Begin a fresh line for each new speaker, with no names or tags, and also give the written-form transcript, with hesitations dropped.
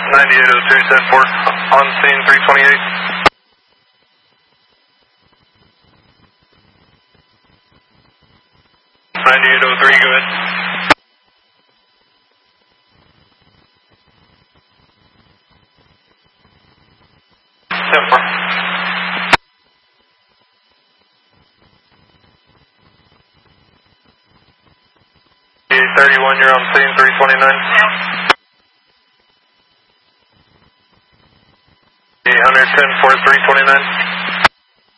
9802, send 4, on scene 328. 9803, go ahead. Send 4. .31, you're on scene 329. 110 for 329.